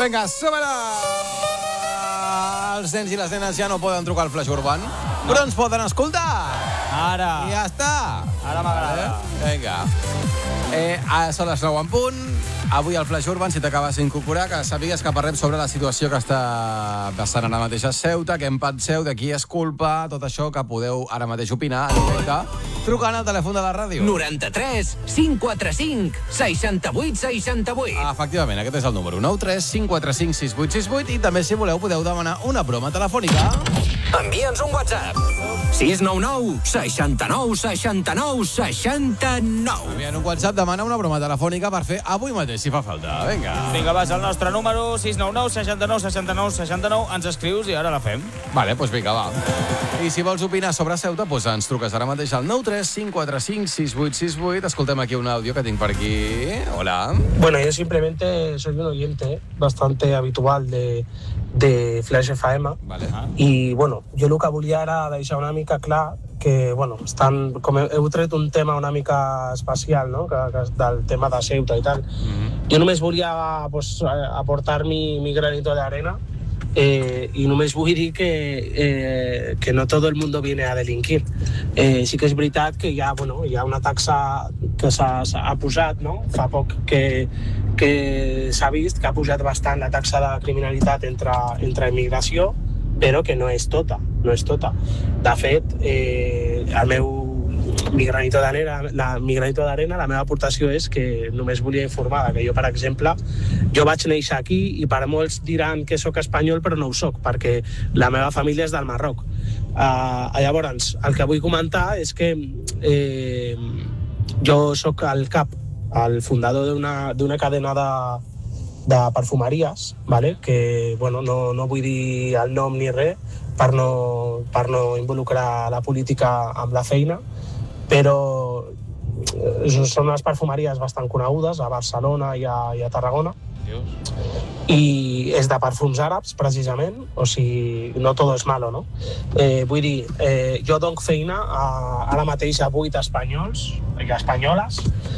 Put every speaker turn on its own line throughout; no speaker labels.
Vinga, som-hi! Els nens i les nenes ja no poden trucar al Flash Urban, però ens poden escoltar.
Ara.
I ja està.
Ara m'agrada.
Vinga. Són les 9 en punt. Avui al Flash Urban, si t'acabes d'incorporar, que sàpigues que parlem sobre la situació que està passant ara mateix a Ceuta, que empat seu, de qui és culpa, tot això que podeu ara mateix opinar en directe, trucant al telèfon de la ràdio.
93 545 68 68.
Efectivament, aquest és el número 93 545 6868 i també, si voleu, podeu demanar una broma telefònica.
Envia'ns un WhatsApp. 699 69 69 69.
Enviant un WhatsApp, demana una broma telefònica per fer avui mateix, si fa falta. Vinga.
Vinga, vas al nostre número 699 69 69 69. Ens escrius i ara la fem.
Vale, doncs vinga, va. I si vols opinar sobre Ceuta, doncs ens truques ara mateix al 93 545 6868. Escoltem aquí un àudio que tinc per aquí. Hola.
Bueno, yo simplemente soy un oyente bastante habitual de Flash FM.
Vale.
I, bueno, jo el que volia era deixar una mica clar que, bueno, com heu tret un tema una mica especial, no?, que del tema de Ceuta i tal. Jo només volia aportar mi granito de arena y només vull dir que no todo el mundo viene a delinquir. Sí que és veritat que hi ha una taxa que s'ha posat, no?, fa poc que s'ha vist que ha pujat bastant la taxa de criminalitat entre immigració, però que no és tota. De fet, mi granito d'arena, la meva aportació és que només volia informar que jo, per exemple, jo vaig néixer aquí i per molts diran que sóc espanyol, però no ho sóc, perquè la meva família és del Marroc. Llavors, el que vull comentar és que jo sóc el cap, el fundador d'una cadena de perfumeries, ¿vale? Que, bueno, no vull dir el nom ni res per no involucrar la política amb la feina, però són unes perfumeries bastant conegudes a Barcelona i a Tarragona. I és de perfums àrabs, precisament, o sigui, no todo es malo, no? Vull dir, jo dono feina ara mateix a 8 espanyols i espanyoles.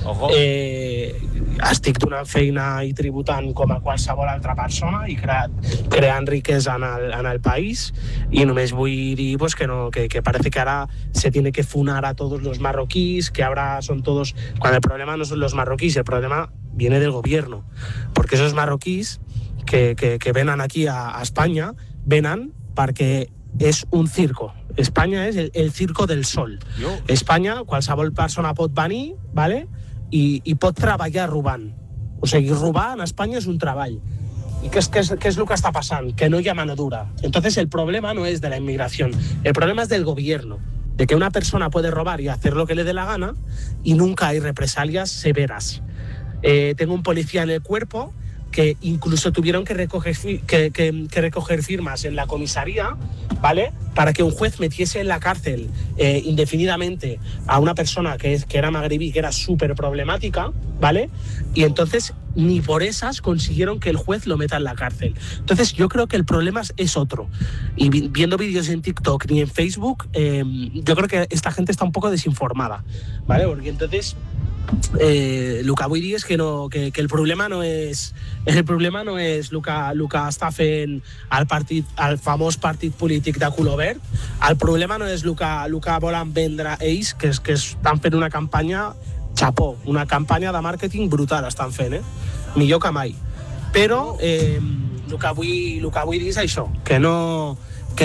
Estic donant feina i tributant com a qualsevol altra persona i creant riquesa en el país, y només vull dir que parece que ahora se tiene que funar a todos los marroquíes, que ahora son todos... Cuando el problema no son los marroquíes, el problema viene del gobierno, porque esos marroquíes que venen aquí a Espanya venen perquè és un circo. Espanya és el circo del sol. Espanya, qualsevol persona pot venir, ¿vale?, i pot treballar robant. O sigui, robar en Espanya és un treball. ¿Y qué es lo que está pasando? Que no hay mano dura. Entonces el problema no es de la inmigración, el problema es del gobierno, de que una persona puede robar y hacer lo que le dé la gana y nunca hay represalias severas. Tengo un policía en el cuerpo que incluso tuvieron que recoger firmas en la comisaría, ¿vale?, para que un juez metiese en la cárcel indefinidamente a una persona que era magrebí, que era súper problemática, ¿vale? Y entonces ni por esas consiguieron que el juez lo meta en la cárcel. Entonces yo creo que el problema es otro. Y viendo vídeos en TikTok ni en Facebook, yo creo que esta gente está un poco desinformada, ¿vale? Porque entonces... el que vull dir és que el problema no és el que està fent el famós partit polític de color verd. El problema no és el que volen vendre ells, que estan fent una campanya xapó, una campanya de màrqueting brutal estan fent, millor que mai. Però el que vull dir és això, que no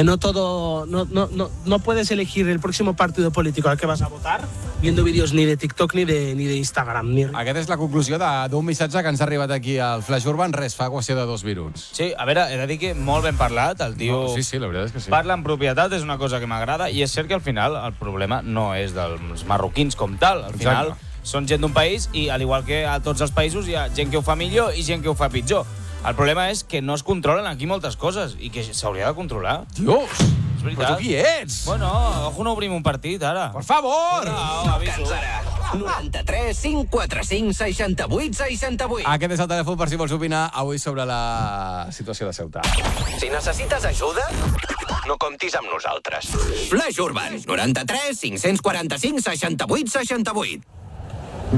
puedes elegir el próximo partido político al que vas a votar viendo vídeos ni de TikTok ni de Instagram.
Aquesta és la conclusió d'un missatge que ens ha arribat aquí al Flash Urban, fa qüestió de 2 minuts.
Sí, a veure, he de dir que molt ben parlat, el tio...
Sí, la veritat és que sí.
Parla en propietat, és una cosa que m'agrada, i és cert que al final el problema no és dels marroquins com tal, al final són gent d'un país i, al igual que a tots els països, hi ha gent que ho fa millor i gent que ho fa pitjor. El problema és que no es controlen aquí moltes coses i que s'hauria de controlar.
Dios!
És veritat.
Però tu qui ets?
Bueno, ojo, no obrim un partit, ara.
Por favor!
No, aviso.
93 545 68 68.
Aquest és el telèfon per si vols opinar avui sobre la situació de Ceuta.
Si necessites ajuda, no comptis amb nosaltres. Flash Urban, 93 545 68 68.